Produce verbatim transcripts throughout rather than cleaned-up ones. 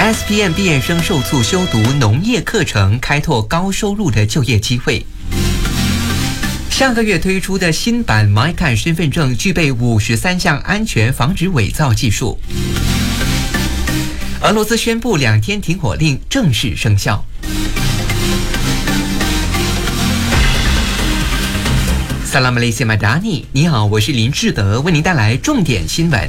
S P M 毕业生受促修读农业课程，开拓高收入的就业机会。下个月推出的新版 MyCard 身份证具备五十三项安全防止伪造技术。俄罗斯宣布两天停火令正式生效。萨拉马雷西马达尼，你好，我是林志德，为您带来重点新闻。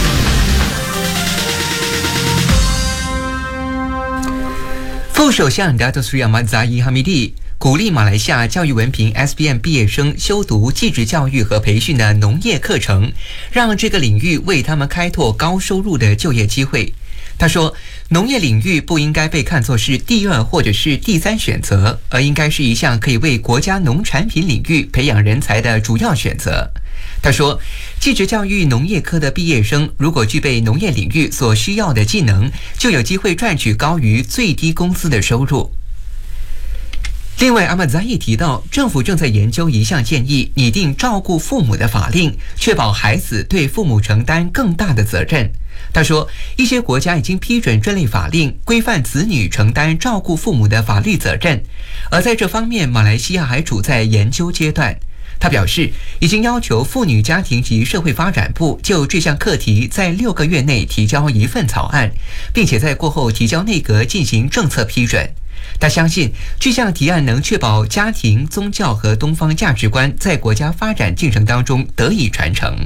副首相 Datuk Seri Ahmad Zahid Hamidi 鼓励马来西亚教育文凭 S P M 毕业生修读技职教育和培训的农业课程，让这个领域为他们开拓高收入的就业机会。他说，农业领域不应该被看作是第二或者是第三选择，而应该是一项可以为国家农产品领域培养人才的主要选择。他说，技职教育农业科的毕业生如果具备农业领域所需要的技能，就有机会赚取高于最低工资的收入。另外，阿马扎伊提到，政府正在研究一项建议，拟定照顾父母的法令，确保孩子对父母承担更大的责任。他说，一些国家已经批准这类法令，规范子女承担照顾父母的法律责任，而在这方面，马来西亚还处在研究阶段。他表示，已经要求妇女家庭及社会发展部就这项课题在六个月内提交一份草案，并且在过后提交内阁进行政策批准。他相信这项提案能确保家庭、宗教和东方价值观在国家发展进程当中得以传承。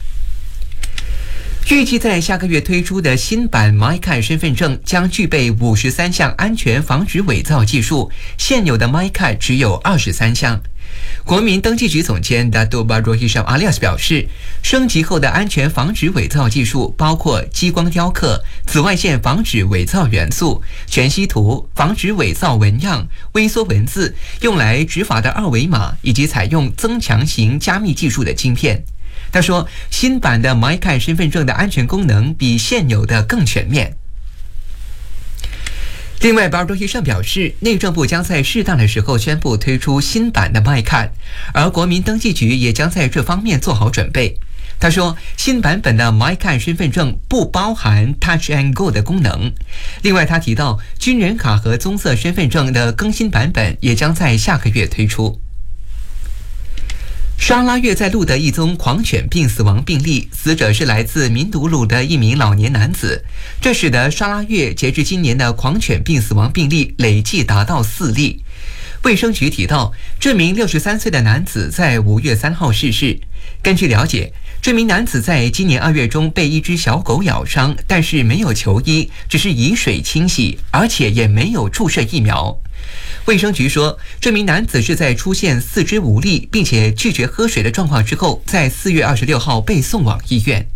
预计在下个月推出的新版 MyCard 身份证将具备五十三项安全防止伪造技术，现有的 MyCard 只有二十三项。国民登记局总监 Datuk Badrul Hisham Alias 表示，升级后的安全防止伪造技术包括激光雕刻、紫外线防止伪造元素、全息图、防止伪造纹样、微缩文字、用来执法的二维码，以及采用增强型加密技术的晶片。他说，新版的 MyCard 身份证的安全功能比现有的更全面。另外，巴尔多医生表示，内政部将在适当的时候宣布推出新版的 MyCard， 而国民登记局也将在这方面做好准备。他说，新版本的 MyCard 身份证不包含 Touch and Go 的功能。另外，他提到，军人卡和棕色身份证的更新版本也将在下个月推出。沙拉越在路德一宗狂犬病死亡病例，死者是来自民独路的一名老年男子，这使得沙拉越截至今年的狂犬病死亡病例累计达到四例。卫生局提到，这名六十三岁的男子在五月三号逝世。根据了解，这名男子在今年二月中被一只小狗咬伤，但是没有求医，只是以水清洗，而且也没有注射疫苗。卫生局说，这名男子是在出现四肢无力并且拒绝喝水的状况之后，在四月二十六号被送往医院。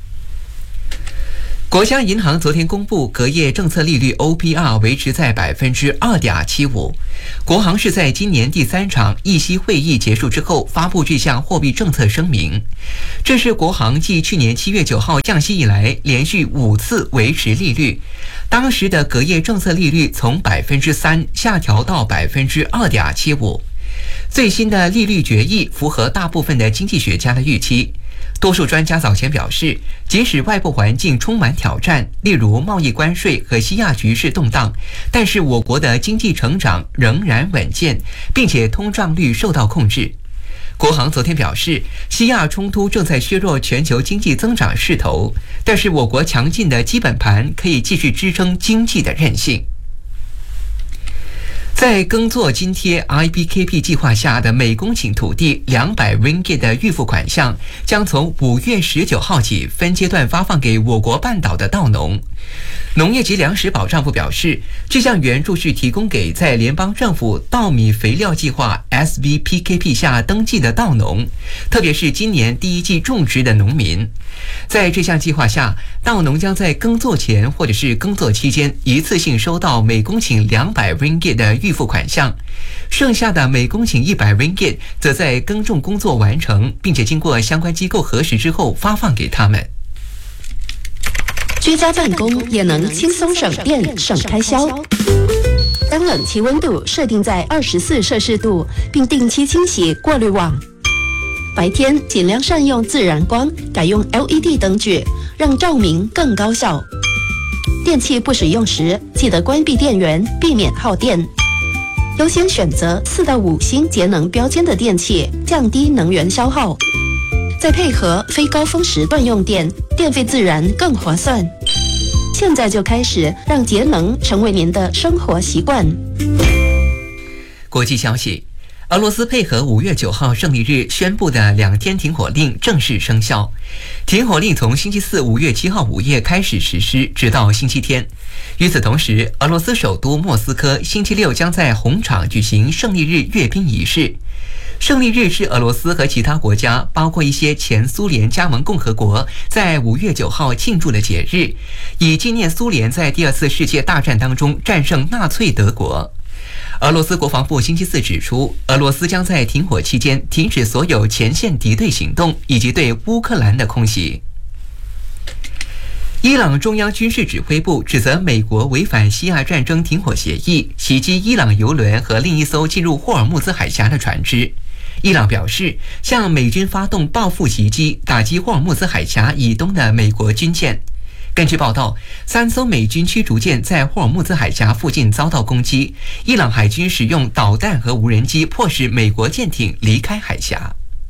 国家银行昨天公布，隔夜政策利率 O P R 维持在 百分之二点七五。国行是在今年第三场议息会议结束之后发布这项货币政策声明，这是国行继去年七月九号降息以来连续五次维持利率。当时的隔夜政策利率从 百分之三 下调到 百分之二点七五。最新的利率决议符合大部分的经济学家的预期。多数专家早前表示，即使外部环境充满挑战，例如贸易关税和西亚局势动荡，但是我国的经济成长仍然稳健，并且通胀率受到控制。国行昨天表示，西亚冲突正在削弱全球经济增长势头，但是我国强劲的基本盘可以继续支撑经济的韧性。在耕作津贴 I P K P 计划下的每公顷土地两百 ringgit 的预付款项，将从五月十九号起分阶段发放给我国半岛的稻农。农业及粮食保障部表示，这项援助是提供给在联邦政府稻米肥料计划 S V P K P 下登记的稻农，特别是今年第一季种植的农民。在这项计划下，稻农将在耕作前或者是耕作期间一次性收到每公顷两百 ringgit 的预付款项，剩下的每公顷一百 ringgit 则在耕种工作完成并且经过相关机构核实之后发放给他们。 居家办公也能轻松省电省开销。当冷气温度设定在二十四摄氏度，并定期清洗过滤网。白天尽量善用自然光，改用 L E D 灯具，让照明更高效。 电器不使用时，记得关闭电源，避免耗电。优先选择四到五星节能标签的电器，降低能源消耗。再配合非高峰时段用电，电费自然更划算。现在就开始让节能成为您的生活习惯。 国际消息，俄罗斯配合五月九号胜利日宣布的两天停火令正式生效。停火令从星期四五月七号午夜开始实施，直到星期天。与此同时，俄罗斯首都莫斯科星期六将在红场举行胜利日阅兵仪式。胜利日是俄罗斯和其他国家，包括一些前苏联加盟共和国，在五月九号庆祝的节日，以纪念苏联在第二次世界大战当中战胜纳粹德国。俄罗斯国防部星期四指出，俄罗斯将在停火期间停止所有前线敌对行动以及对乌克兰的空袭。伊朗中央军事指挥部指责美国违反西亚战争停火协议，袭击伊朗油轮和另一艘进入霍尔木兹海峡的船只。伊朗表示，向美军发动报复袭击，打击霍尔木兹海峡以东的美国军舰。根据报道，三艘美军驱逐舰在霍尔木兹海峡附近遭到攻击，伊朗海军使用导弹和无人机迫使美国舰艇离开海峡。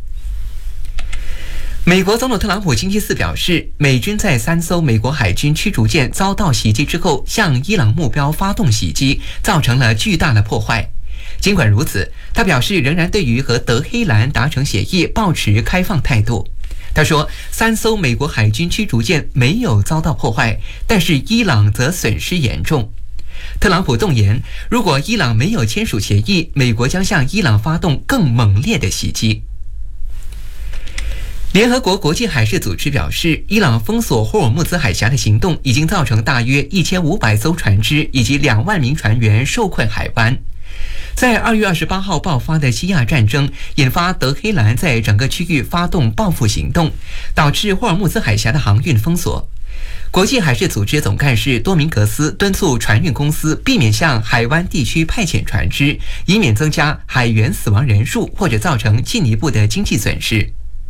美国总统特朗普星期四表示，美军在三艘美国海军驱逐舰遭到袭击之后，向伊朗目标发动袭击，造成了巨大的破坏。尽管如此，他表示仍然对于和德黑兰达成协议抱持开放态度。他说，三艘美国海军驱逐舰没有遭到破坏，但是伊朗则损失严重。特朗普动言，如果伊朗没有签署协议，美国将向伊朗发动更猛烈的袭击。联合国国际海事组织表示，伊朗封锁霍尔木兹海峡的行动已经造成大约一千五百艘船只以及两万名船员受困海湾。在二月二十八号爆发的西亚战争，引发德黑兰在整个区域发动报复行动，导致霍尔木兹海峡的航运封锁。国际海事组织总干事多明格斯敦促船运公司避免向海湾地区派遣船只，以免增加海员死亡人数或者造成进一步的经济损失。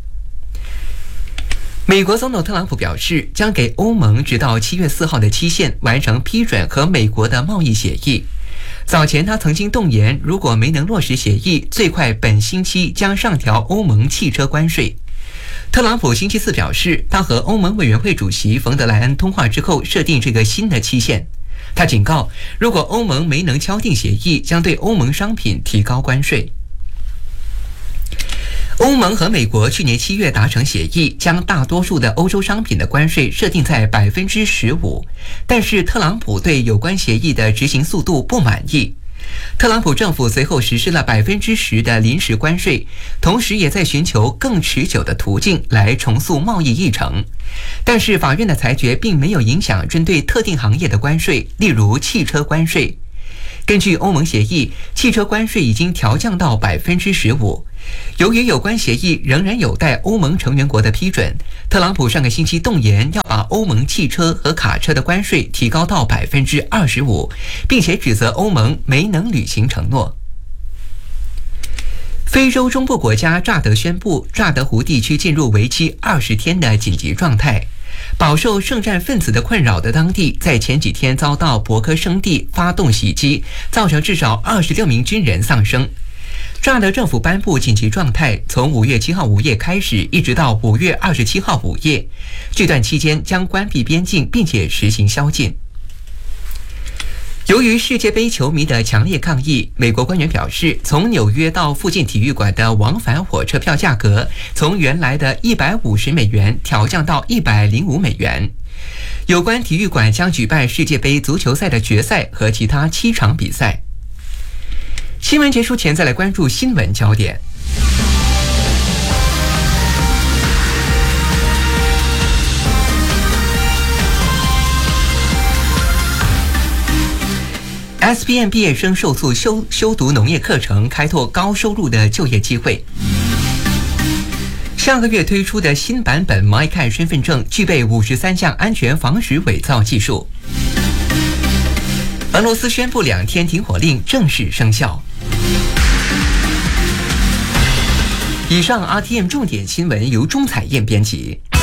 美国总统特朗普表示，将给欧盟直到七月四号的期限完成批准和美国的贸易协议。早前他曾经动言，如果没能落实协议，最快本星期将上调欧盟汽车关税。特朗普星期四表示，他和欧盟委员会主席冯德莱恩通话之后设定这个新的期限。他警告，如果欧盟没能敲定协议，将对欧盟商品提高关税。欧盟和美国去年七月达成协议，将大多数的欧洲商品的关税设定在百分之十五，但是特朗普对有关协议的执行速度不满意。特朗普政府随后实施了百分之十的临时关税，同时也在寻求更持久的途径来重塑贸易议程。但是法院的裁决并没有影响针对特定行业的关税，例如汽车关税。根据欧盟协议，汽车关税已经调降到百分之十五。由于有关协议仍然有待欧盟成员国的批准，特朗普上个星期动言要把欧盟汽车和卡车的关税提高到百分之二十五，并且指责欧盟没能履行承诺。非洲中部国家乍得宣布，乍得湖地区进入为期二十天的紧急状态。饱受圣战分子的困扰的当地，在前几天遭到博科圣地发动袭击，造成至少二十六名军人丧生。乍得政府颁布紧急状态，从五月七号午夜开始，一直到五月二十七号午夜。这段期间将关闭边境，并且实行宵禁。由于世界杯球迷的强烈抗议，美国官员表示，从纽约到附近体育馆的往返火车票价格从原来的一百五十美元调降到一百零五美元。有关体育馆将举办世界杯足球赛的决赛和其他七场比赛。新闻结束前，再来关注新闻焦点。S P M 毕业生受促修修读农业课程，开拓高收入的就业机会。上个月推出的新版本 MyCard 身份证具备五十三项安全防止伪造技术。俄罗斯宣布两天停火令正式生效。以上 R T M 重点新闻由钟彩燕编辑。